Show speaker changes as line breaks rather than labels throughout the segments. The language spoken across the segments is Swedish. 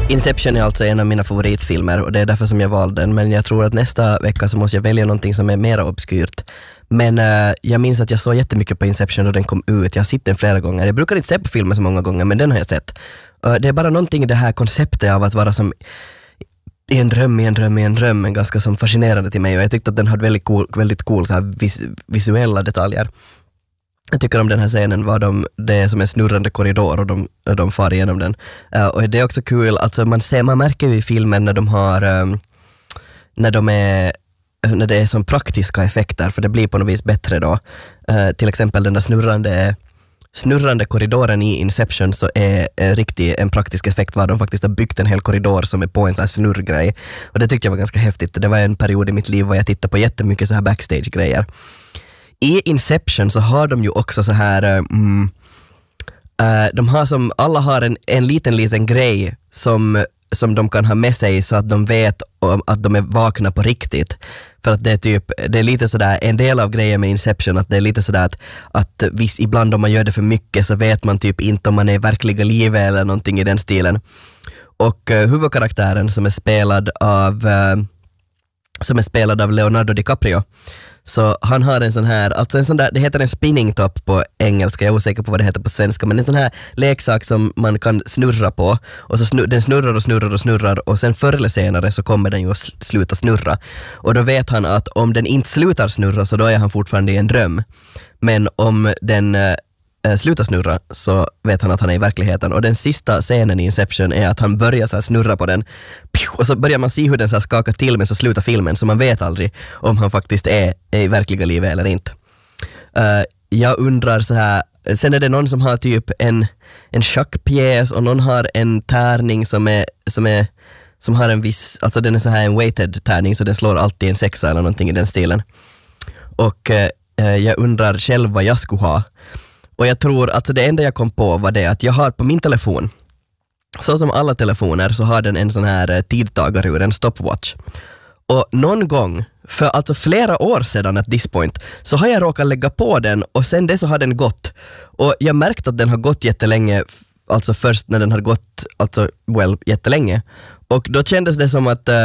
Inception är alltså en av mina favoritfilmer och det är därför som jag valde den, men jag tror att nästa vecka så måste jag välja någonting som är mer obskyrt. Men jag minns att jag såg jättemycket på Inception då den kom ut. Jag har sett den flera gånger. Jag brukar inte se på filmer så många gånger, men den har jag sett. Det är bara någonting i det här konceptet av att vara som i en dröm, ganska som fascinerande till mig, och jag tyckte att den hade väldigt cool så här visuella detaljer. Jag tycker om den här scenen var det är som en snurrande korridor och de far igenom den. Och det är också kul, alltså man märker ju i filmen när de har när det är som praktiska effekter, för det blir på något vis bättre då. Till exempel den där snurrande korridoren i Inception, så är en praktisk effekt var de faktiskt har byggt en hel korridor som är på en sån här snurrgrej. Och det tyckte jag var ganska häftigt. Det var en period i mitt liv där jag tittade på jättemycket så här backstage-grejer. I Inception så har de ju också så här de har som, alla har en liten grej som de kan ha med sig så att de vet att de är vakna på riktigt. För att det är lite sådär, en del av grejen med Inception, att det är lite sådär att ibland om man gör det för mycket så vet man typ inte om man är i verkliga livet eller någonting i den stilen. Och huvudkaraktären som är spelad av Leonardo DiCaprio, så han har en sån här, alltså en sån där, det heter en spinning top på engelska, jag är osäker på vad det heter på svenska, men en sån här leksak som man kan snurra på, och så den snurrar och sen förr eller senare så kommer den ju att sluta snurra, och då vet han att om den inte slutar snurra så då är han fortfarande i en dröm, men om den slutar snurra så vet han att han är i verkligheten. Och den sista scenen i Inception är att han börjar så här snurra på den och så börjar man se hur den så här skakar till, men så slutar filmen, så man vet aldrig om han faktiskt är i verkliga livet eller inte. Jag undrar så här, sen är det någon som har typ en schackpjäs och någon har en tärning som har en viss, alltså den är så här en weighted tärning, så den slår alltid en 6 eller någonting i den stilen. Och jag undrar själv vad jag skulle ha. Och jag tror, alltså det enda jag kom på var det att jag har på min telefon, så som alla telefoner, så har den en sån här tidtagarur, en stopwatch. Och någon gång, för alltså flera år sedan at this point, så har jag råkat lägga på den och sen det så har den gått. Och jag märkte att den har gått jättelänge, alltså först när den har gått, alltså jättelänge. Och då kändes det som att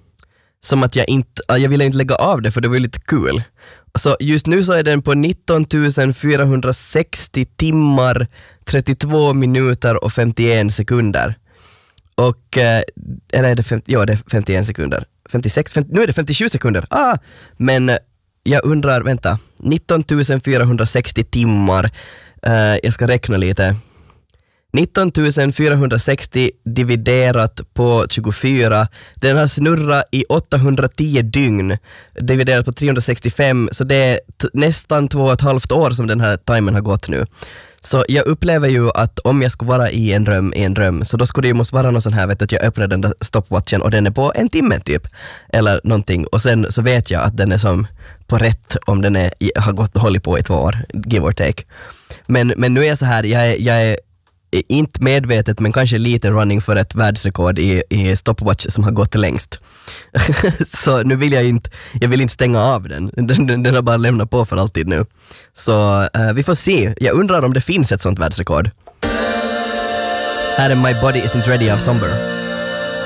jag ville inte lägga av det, för det var ju lite kul. Så just nu så är den på 19 460 timmar, 32 minuter och 51 sekunder. Och, eller är det det är 51 sekunder. 56, nu är det 57 sekunder. Men jag undrar, vänta. 19 460 timmar. Jag ska räkna lite. 19 460 dividerat på 24. Den har snurrat i 810 dygn. Dividerat på 365. Så det är nästan 2,5 år som den här timern har gått nu. Så jag upplever ju att om jag skulle vara i en dröm, så då skulle det ju måste vara någon sån här, vet att jag öppnar den där stopwatchen och den är på en timme typ. Eller någonting. Och sen så vet jag att den är som på rätt om den har hållit på i 2 år. Give or take. Men nu är jag så här, jag är inte medvetet, men kanske lite running för ett världsrekord i stopwatch som har gått längst. Så nu vill jag vill inte stänga av den. Den har bara lämnat på för alltid nu. Så vi får se. Jag undrar om det finns ett sånt världsrekord. Här är My Body Isn't Ready av Somber.